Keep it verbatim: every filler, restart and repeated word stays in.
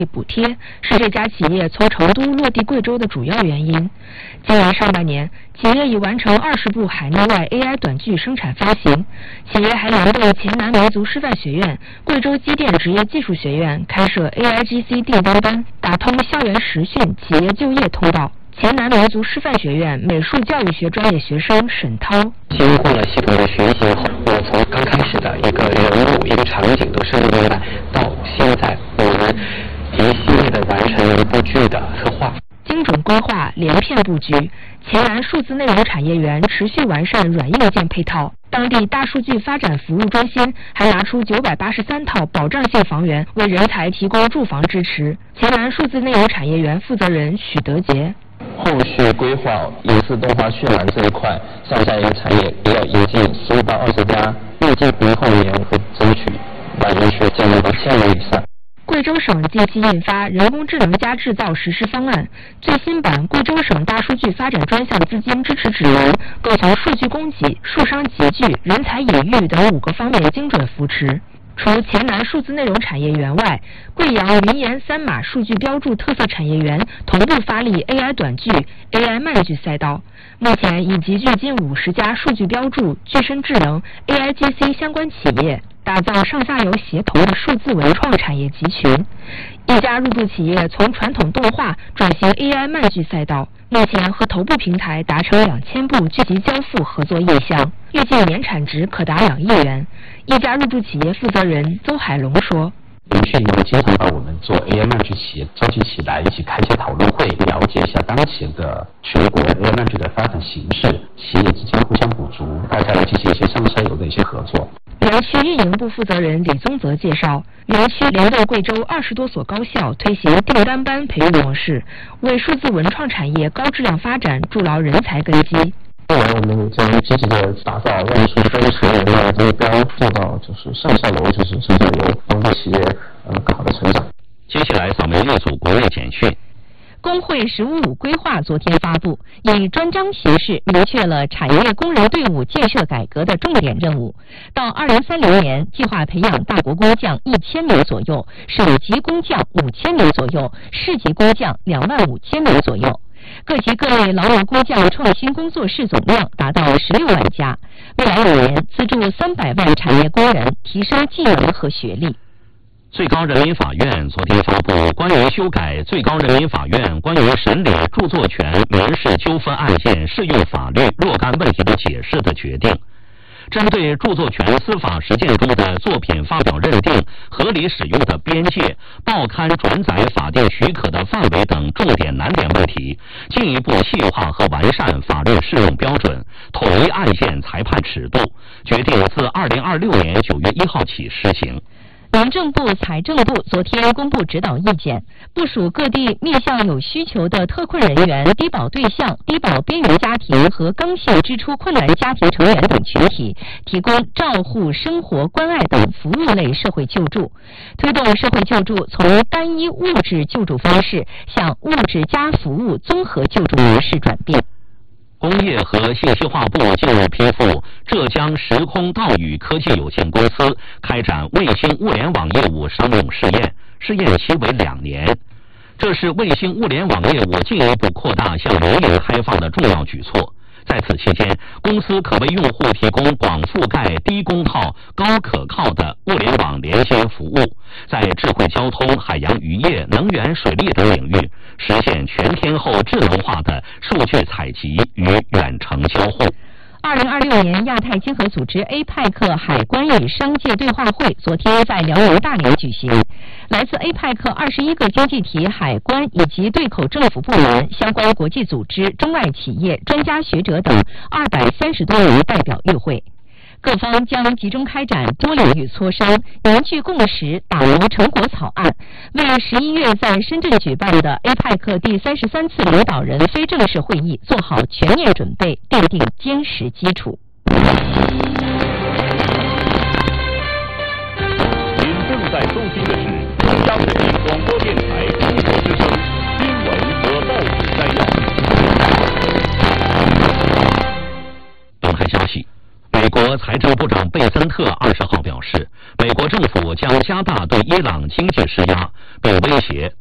补贴是这家企业从成都落地贵州的主要原因。今年上半年，企业已完成二十部海内外 A I 短剧生产发行。企业还联动黔南民族师范学院、贵州机电职业技术学院开设 A I G C 订单班，打通校园实训、企业就业通道。黔南民族师范学院美术教育学专业学生沈涛： 经过了系统的学习后，我从刚开始的一个人物、一个场景都设计明白，到现在我们一系列的完成一部剧的策划。 精准规划，连片布局。黔南数字内容产业园持续完善软硬件配套。当地大数据发展服务中心还拿出九百八十三套保障性房源，为人才提供住房支持。黔南数字内容产业园负责人许德杰： 后续规划影视动画渲染这一块，上下游产业也要引进十五到二十家，预计明后年会争取把人学降到千人以上。 贵州省近期印发人工智能加制造实施方案，最新版贵州省大数据发展专项资金支持指南更从数据供给、数商集聚、人才引育等五个方面精准扶持。除黔南数字内容产业园外，贵阳云岩三码数据标注特色产业园同步发力 A I 短剧、A I 慢剧赛道，目前已集聚近五十家数据标注、具身智能、A I G C 相关企业，打造上下游协同的数字文创产业集群。一家入驻企业从传统动画转型 A I 慢剧赛道，目前和头部平台达成两千部剧集交付合作意向，预计年产值可达两亿元。一家入驻企业负责人邹海龙说： 明确，因为经常把我们做 A I 慢剧企业召集起来，一起开一些讨论会，了解一下当前的全国 A I 慢剧的发展形势，企业之间互相补足，大家来进行一些上下游的一些合作。 园区运营部负责人李宗泽介绍，园区联动贵州二十多所高校推行订单班培育模式，为数字文创产业高质量发展筑牢人才根基。 未来我们将积极的打造让数分成人的目标，做到就是上下游就是上下游，帮助企业呃更好的成长。 接下来扫描一组国内简讯。 工会“十五五”规划昨天发布，以专章形式明确了产业工人队伍建设改革的重点任务。到二零三零年，计划培养大国工匠一千名左右，省级工匠五千名左右，市级工匠两万五千名左右。各级各类劳动工匠创新工作室总量达到十六万家。未来五年，资助三百万产业工人提升技能和学历。 最高人民法院昨天发布关于修改最高人民法院关于审理著作权民事纠纷案件适用法律若干问题的解释的决定，针对著作权司法实践中的作品发表认定、合理使用的边界、报刊转载法定许可的范围等重点难点问题，进一步细化和完善法律适用标准，统一案件裁判尺度，决定自二零二六年九月一号起施行。 民政部、财政部昨天公布指导意见，部署各地面向有需求的特困人员、低保对象、低保边缘家庭和刚性支出困难家庭成员等群体，提供照护、生活关爱等服务类社会救助，推动社会救助从单一物质救助方式向物质加服务综合救助模式转变。 工业和信息化部近日批复浙江时空道宇科技有限公司开展卫星物联网业务商用试验，试验期为两年。这是卫星物联网业务进一步扩大向民营开放的重要举措。在此期间，公司可为用户提供广覆盖、低功耗、高可靠的物联网连接服务，在智慧交通、海洋渔业、能源、水利等领域实现全天候智能化的数据采集与远程交互。 二零二六年亚太经合组织 A P E C 海关与商界对话会昨天在辽宁大连举行，来自 A P E C 二十一个经济体海关以及对口政府部门、相关国际组织、中外企业、专家学者等二百三十多名代表与会。各方将集中开展多领域磋商，凝聚共识，打磨成果草案，为十一月在深圳举办的 A P E C 第三十三次领导人非正式会议做好全面准备，奠定坚实基础。 您正在收听的是中央人民广播电台中国之声新闻和报纸摘要。 本台消息。美国财政部长贝森特二十号表示，美国政府将加大对伊朗经济施压， 被威胁。